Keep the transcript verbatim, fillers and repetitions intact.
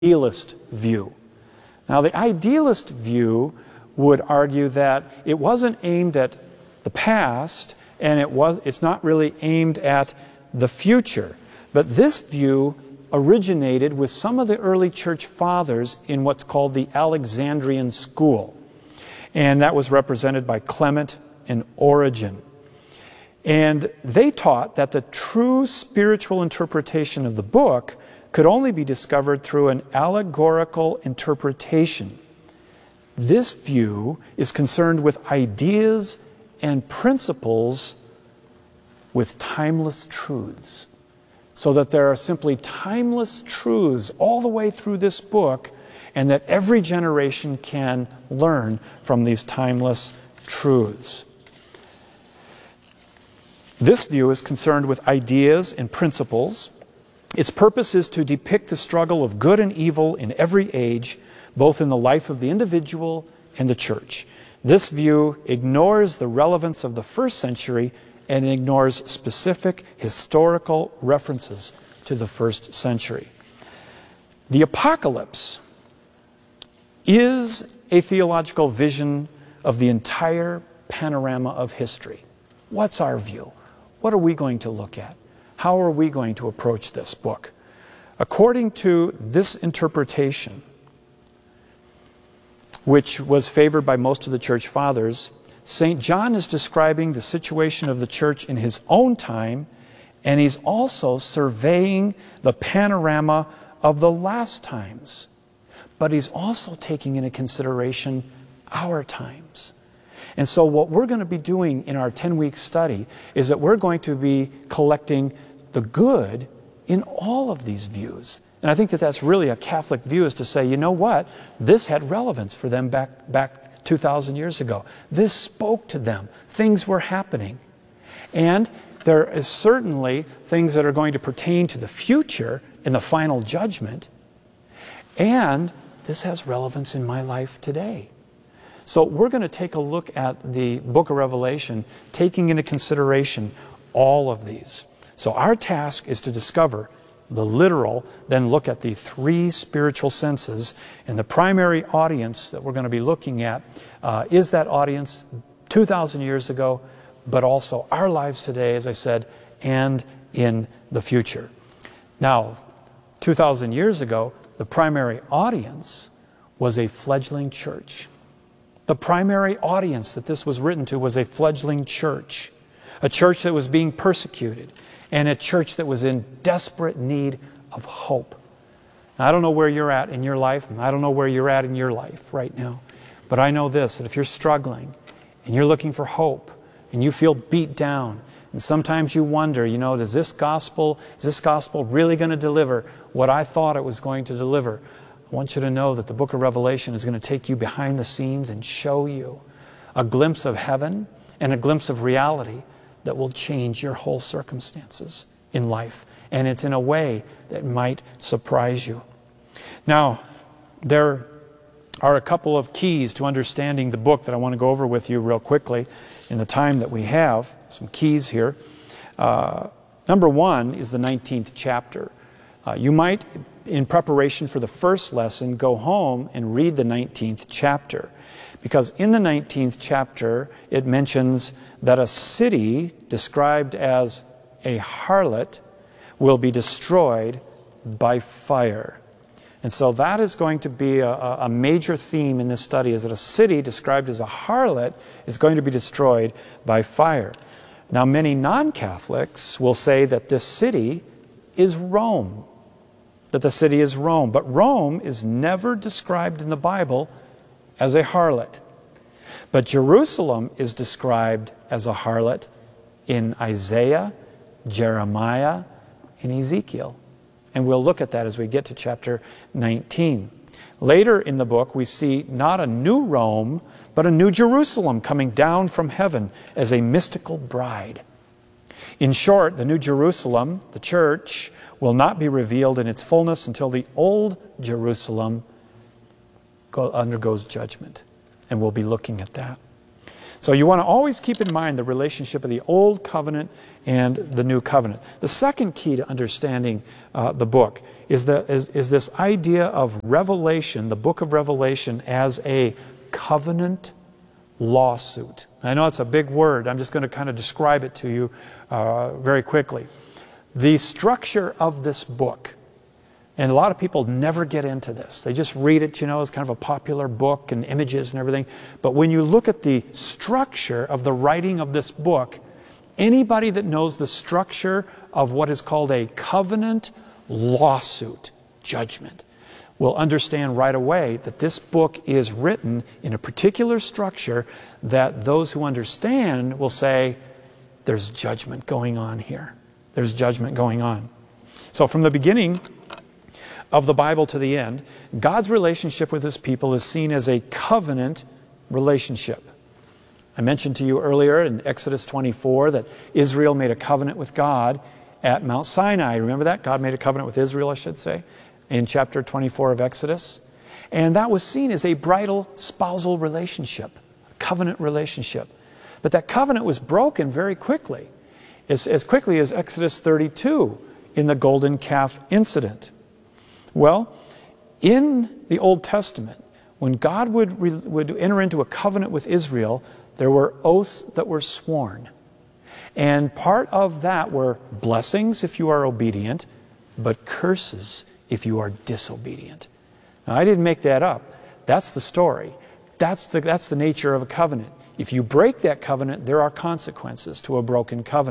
idealist view. Now, the idealist view would argue that it wasn't aimed at the past, and it was, it's not really aimed at the future. But this view originated with some of the early church fathers in what's called the Alexandrian school. And that was represented by Clement and Origen. And they taught that the true spiritual interpretation of the book could only be discovered through an allegorical interpretation. This view is concerned with ideas and principles with timeless truths, so that there are simply timeless truths all the way through this book, and that every generation can learn from these timeless truths. This view is concerned with ideas and principles. Its purpose is to depict the struggle of good and evil in every age, both in the life of the individual and the church. This view ignores the relevance of the first century and ignores specific historical references to the first century. The apocalypse is a theological vision of the entire panorama of history. What's our view? What are we going to look at? How are we going to approach this book? According to this interpretation, which was favored by most of the church fathers, Saint John is describing the situation of the church in his own time, and he's also surveying the panorama of the last times. But he's also taking into consideration our times. And so what we're going to be doing in our ten-week study is that we're going to be collecting the good in all of these views. And I think that that's really a Catholic view, is to say, you know what? This had relevance for them back, back two thousand years ago. This spoke to them. Things were happening. And there is certainly things that are going to pertain to the future in the final judgment. And this has relevance in my life today. So we're going to take a look at the book of Revelation, taking into consideration all of these. So our task is to discover the literal, then look at the three spiritual senses. And the primary audience that we're going to be looking at uh, is that audience two thousand years ago, but also our lives today, as I said, and in the future. Now, two thousand years ago, the primary audience was a fledgling church. The primary audience that this was written to was a fledgling church, a church that was being persecuted, and a church that was in desperate need of hope. Now, I don't know where you're at in your life, and I don't know where you're at in your life right now, but I know this, that if you're struggling and you're looking for hope and you feel beat down, and sometimes you wonder, you know, does this gospel, is this gospel really going to deliver what I thought it was going to deliver? I want you to know that the book of Revelation is going to take you behind the scenes and show you a glimpse of heaven and a glimpse of reality that will change your whole circumstances in life. And it's in a way that might surprise you. Now, there are a couple of keys to understanding the book that I want to go over with you real quickly in the time that we have. Some keys here. Uh, number one is the nineteenth chapter. Uh, you might, in preparation for the first lesson, go home and read the nineteenth chapter. Because in the nineteenth chapter, it mentions that a city described as a harlot will be destroyed by fire. And so that is going to be a, a major theme in this study, is that a city described as a harlot is going to be destroyed by fire. Now, many non-Catholics will say that this city is Rome, that the city is Rome. But Rome is never described in the Bible as a harlot. But Jerusalem is described as a harlot in Isaiah, Jeremiah, and Ezekiel. And we'll look at that as we get to chapter nineteen. Later in the book, we see not a new Rome, but a new Jerusalem coming down from heaven as a mystical bride. In short, the new Jerusalem, the church, will not be revealed in its fullness until the old Jerusalem undergoes judgment. And we'll be looking at that. So you want to always keep in mind the relationship of the Old Covenant and the New Covenant. The second key to understanding uh, the book is, the, is, is this idea of Revelation, the book of Revelation, as a covenant lawsuit. I know it's a big word. I'm just going to kind of describe it to you uh, very quickly. The structure of this book, and a lot of people never get into this. They just read it, you know, as kind of a popular book and images and everything. But when you look at the structure of the writing of this book, anybody that knows the structure of what is called a covenant lawsuit judgment will understand right away that this book is written in a particular structure that those who understand will say, there's judgment going on here. There's judgment going on. So from the beginning of the Bible to the end, God's relationship with His people is seen as a covenant relationship. I mentioned to you earlier in Exodus twenty-four that Israel made a covenant with God at Mount Sinai. Remember that? God made a covenant with Israel, I should say, in chapter twenty-four of Exodus. And that was seen as a bridal spousal relationship, a covenant relationship. But that covenant was broken very quickly, as, as quickly as Exodus thirty-two in the golden calf incident. Well, in the Old Testament, when God would, would enter into a covenant with Israel, there were oaths that were sworn. And part of that were blessings if you are obedient, but curses if you are disobedient. Now, I didn't make that up. That's the story. That's the, that's the nature of a covenant. If you break that covenant, there are consequences to a broken covenant.